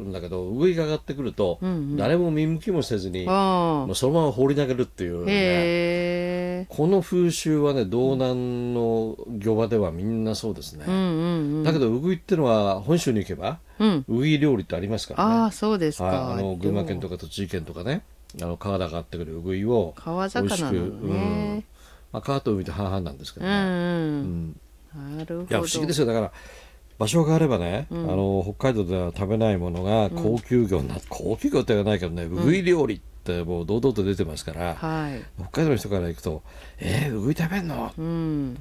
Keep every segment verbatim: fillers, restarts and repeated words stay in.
んだけど、ウグイが上がってくると、 うんうん、 誰も見向きもせずに、 もうそのまま放り投げるっていうね。 へこの風習はね、道南の漁場ではみんなそうですね。 うんうんうん、 だけどウグイってのは本州に行けば、うん、ウグイ料理ってありますからね。 ああ、そうですか。はい、 あの群馬県とか栃木県とかね、あの川が上がってくるウグイを川魚なのね、うんまあ、川と海と半々なんですけどね、 うんうんうん、なるほど。 いや不思議ですよ。だから場所があればね、うん、あの北海道では食べないものが高級魚になって、うん、高級魚って言わないけどね、ウグイ料理ってもう堂々と出てますから、はい、北海道の人から行くとえー、ウグイ食べんの、うん、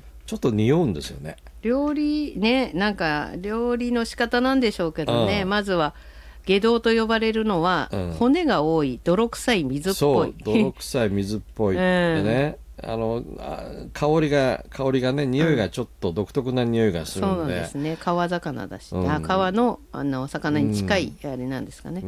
ちょっと匂うんですよね。 料理ね、なんか料理の仕方なんでしょうけどね、まずは下道と呼ばれるのは、うん、骨が多い泥臭い水っぽい。 そう泥臭い水っぽいってね、うん、あのあ香りが香りがね、匂いがちょっと独特な匂いがするので、うん、 そうなんですね。川魚だし、うん、あ川のあの魚に近い、うん、あれなんですかね、うん、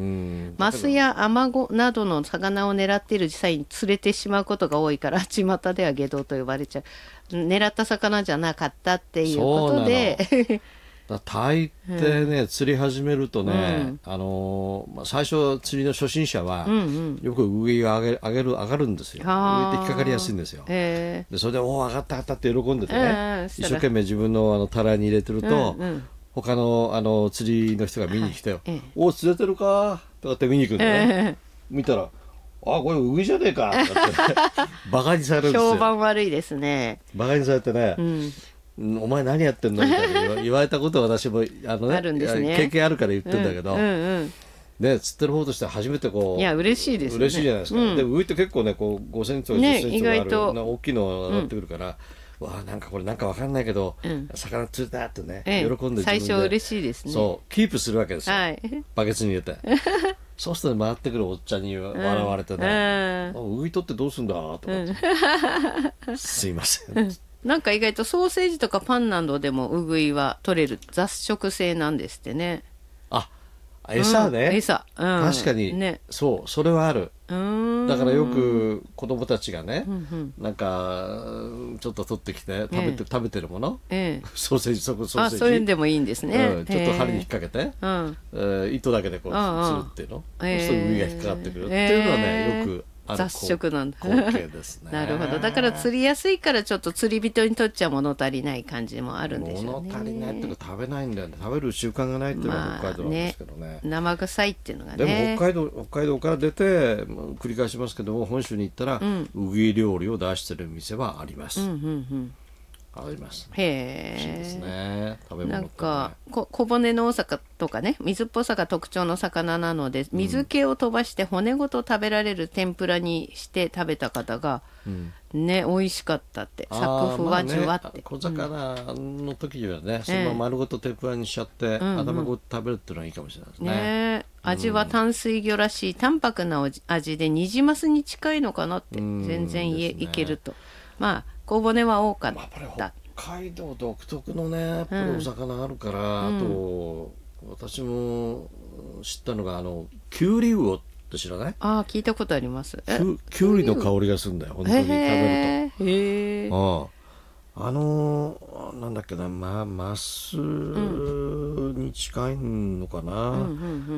マスやアマゴなどの魚を狙っている際に釣れてしまうことが多いから、巷では下道と呼ばれちゃう。狙った魚じゃなかったっていうことでだ大抵ね、うん、釣り始めるとね、うん、あのーまあ、最初釣りの初心者は、うんうん、よくウグイが上げ上げる上がるんですよ。上って引っかかりやすいんですよ、えー、でそれでおー上がった上がったって喜んでてね、えー、一生懸命自分のあのタラに入れてると、うんうん、他の、あの釣りの人が見に来て、はい、えー、おー釣れてるかとかって見に行くんでね、えー、見たらあこれウグイじゃねえかとかってバカにされるんですよ。 評判悪いですね。 バカにされてね、うん、お前何やってんのみたいな言われたことは私もあの、ね、あるんですね、経験あるから言ってんだけど、うんうんうんね、釣ってる方としては初めてこういや嬉しいですね。 嬉しいじゃないですか、うん、でウグイって結構ねこうごセンチとかじゅっセンチとかある、ね、大きいのが上がってくるから、うん、わあなんかこれなんか分かんないけど、うん、魚釣れたってね、ええ、喜んで自分で最初嬉しいですね。 そうキープするわけですよ、はい、バケツに入れてそうすると回ってくるおっちゃんに笑われてね、うん、ウグイ取ってどうすんだとか、うん、すいません、うん、 なんか意外とソーセージとかパンなどでもウグイは取れる雑食性なんですってね。 あ餌ね、 うん、餌、うん、 確かに、ね、そうそれはある。だからよく子供たちがね、うんうん、なんかちょっと取ってきて食べて、ええ、食べてるもの、ええ、ソーセージソーセージ、 あそういうのでもいいんですね、 うん、ちょっと針に引っ掛けて、うんえー、糸だけでこうするっていうの、そうするとウグイが引っかかってくるっていうのはね、よく雑食なんだ光景ですね。 なるほど。だから釣りやすいからちょっと釣り人にとっちゃ物足りない感じもあるんでしょうね。 物足りないっていうか食べないんだよね。食べる習慣がないっていうのは北海道なんですけどね。まあ、ね生臭いっていうのがね。 でも北海道北海道から出て繰り返しますけども、本州に行ったら、うん、ウグイ料理を出してる店はあります。うんうんうんあります、ね、 へえ。 美味しいですね。食べ物ってね、 なんかこ小骨の多さとかね、水っぽさが特徴の魚なので、水気を飛ばして骨ごと食べられる天ぷらにして食べた方が、うん、ね美味しかったって。サクふわじゅわって、まあね、 小魚の時にはね、うん、そのまま丸ごと天ぷらにしちゃって、うんうん、頭ごと食べるっていうのはいいかもしれないですね。 ね味は淡水魚らしい淡白な味でニジマスに近いのかなって、全然い、ね、いけると。まあ小骨は多かった、まあ、 北海道独特のねやっぱりお魚あるから、うん、あと私も知ったのがあのキュウリ魚って知らない？ ああ聞いたことあります。 キュウリの香りがするんだよ本当に食べると。 へー。 ああのー、なんだっけな、ま、マスに近いのかな、うんうんうん、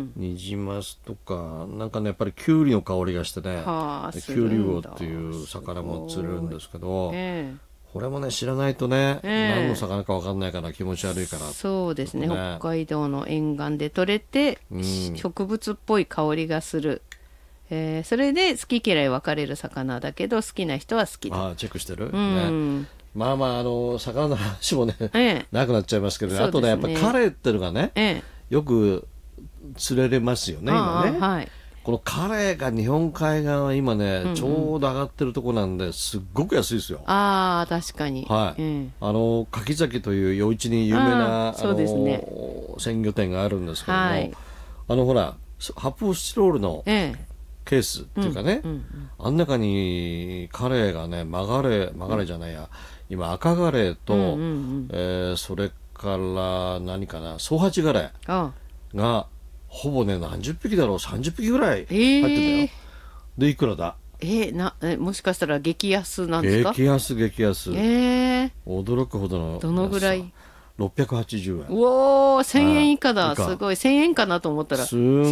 ニジマスとかなんかねやっぱりキュウリの香りがしてね、キュウリ魚っていう魚も釣れるんですけど、えー、これもね知らないとね、えー、何の魚か分かんないから気持ち悪いから。 そうですね、北海道の沿岸で取れて、うん、植物っぽい香りがする、えー、それで好き嫌い分かれる魚だけど好きな人は好きだ。 あチェックしてる、うんね、まあまああの魚の話もね、ええ、なくなっちゃいますけど、ね、あとねやっぱりカレイっていうのがね、ええ、よく釣れれますよね今ね。はい、このカレイが日本海側は今ね、うんうん、ちょうど上がってるとこなんですっごく安いですよ。 あ確かに、 はい、うん、あの柿崎という余市に有名なあそうですね、 あの鮮魚店があるんですけども、はい、あのほら発泡スチロールの、ええケースっていうかね、うんうんうん、あん中にカレイがねマガレイマガレイじゃないや、うん、今赤ガレイと、うんうんうんえー、それから何かなソウハチガレイがほぼね何十匹だろうさんじゅっぴきぐらい入ってたよ、えー、でいくらだえー、なえもしかしたら激安なんですか？ 激安激安、えー、驚くほどのどのぐらい？ ろっぴゃくはちじゅうえん。 うおーせんえん以下だ、すごいせんえんかなと思ったらす